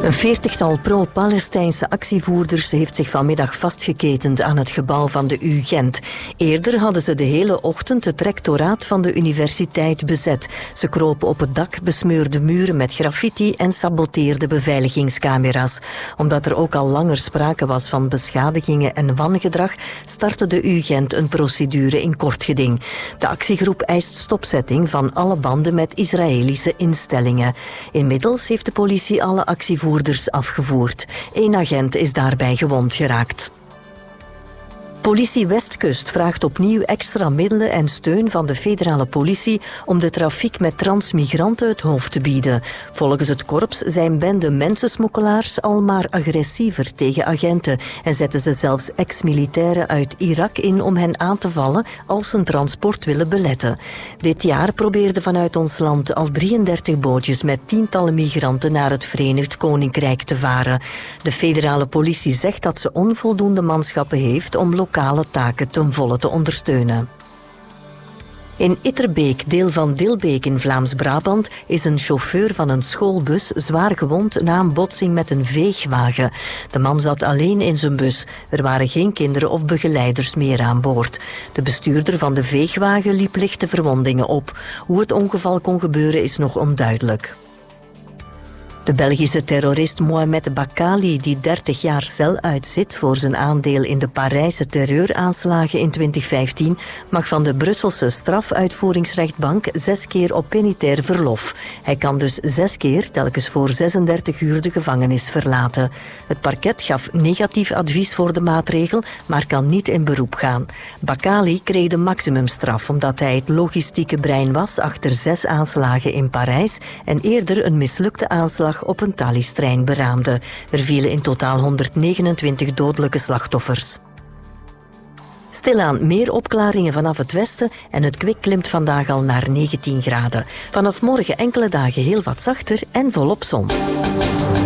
Een 40-tal pro-Palestijnse actievoerders heeft zich vanmiddag vastgeketend aan het gebouw van de UGent. Eerder hadden ze de hele ochtend het rectoraat van de universiteit bezet. Ze kropen op het dak, besmeurden muren met graffiti en saboteerden beveiligingscamera's. Omdat er ook al langer sprake was van beschadigingen en wangedrag, startte de UGent een procedure in kort geding. De actiegroep eist stopzetting van alle banden met Israëlische instellingen. Inmiddels heeft de politie alle actievoerders afgevoerd. 1 agent is daarbij gewond geraakt. Politie Westkust vraagt opnieuw extra middelen en steun van de federale politie om de trafiek met transmigranten het hoofd te bieden. Volgens het korps zijn bende mensensmokkelaars al maar agressiever tegen agenten en zetten ze zelfs ex-militairen uit Irak in om hen aan te vallen als ze een transport willen beletten. Dit jaar probeerden vanuit ons land al 33 bootjes met tientallen migranten naar het Verenigd Koninkrijk te varen. De federale politie zegt dat ze onvoldoende manschappen heeft om lokale taken ten volle te ondersteunen. In Itterbeek, deel van Dilbeek in Vlaams-Brabant, is een chauffeur van een schoolbus zwaar gewond na een botsing met een veegwagen. De man zat alleen in zijn bus. Er waren geen kinderen of begeleiders meer aan boord. De bestuurder van de veegwagen liep lichte verwondingen op. Hoe het ongeval kon gebeuren is nog onduidelijk. De Belgische terrorist Mohamed Bakali, die 30 jaar cel uitzit voor zijn aandeel in de Parijse terreuraanslagen in 2015, mag van de Brusselse strafuitvoeringsrechtbank 6 keer op penitair verlof. Hij kan dus 6 keer, telkens voor 36 uur, de gevangenis verlaten. Het parket gaf negatief advies voor de maatregel, maar kan niet in beroep gaan. Bakali kreeg de maximumstraf omdat hij het logistieke brein was achter 6 aanslagen in Parijs en eerder een mislukte aanslag op een Thalys-trein beraamde. Er vielen in totaal 129 dodelijke slachtoffers. Stilaan meer opklaringen vanaf het westen en het kwik klimt vandaag al naar 19 graden. Vanaf morgen enkele dagen heel wat zachter en volop zon.